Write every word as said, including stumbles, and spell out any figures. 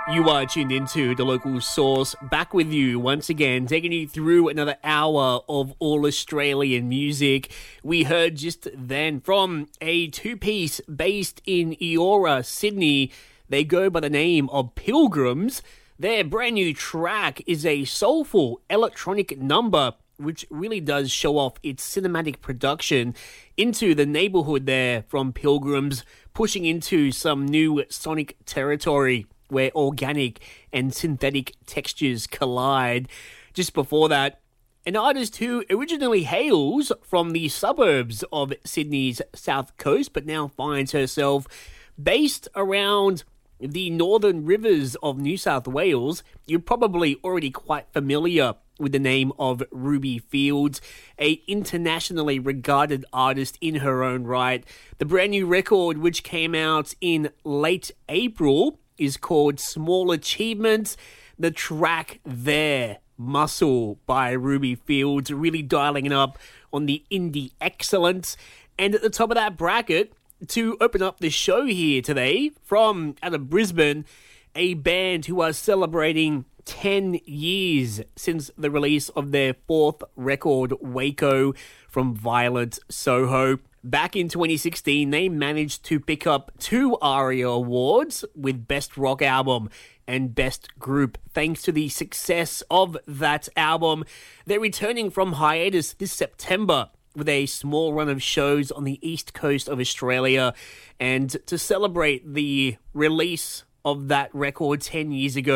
You are tuned into The Local Source, back with you once again, taking you through another hour of all Australian music. We heard just then from a two-piece based in Eora, Sydney. They go by the name of Pilgrims. Their brand new track is a soulful electronic number, which really does show off its cinematic production into the neighborhood there from Pilgrims, pushing into some new sonic territory where organic and synthetic textures collide. Just before that, an artist who originally hails from the suburbs of Sydney's south coast, but now finds herself based around the northern rivers of New South Wales. You're probably already quite familiar with the name of Ruby Fields, a internationally regarded artist in her own right. The brand new record, which came out in late April, is called Small Achievements. The track there, Muscle by Ruby Fields, really dialing it up on the indie excellence. And at the top of that bracket, to open up the show here today, from out of Brisbane, a band who are celebrating ten years since the release of their fourth record, Waco, from Violent Soho. Back in twenty sixteen, they managed to pick up two ARIA awards with Best Rock Album and Best Group. Thanks to the success of that album, they're returning from hiatus this September with a small run of shows on the east coast of Australia. And to celebrate the release of that record ten years ago,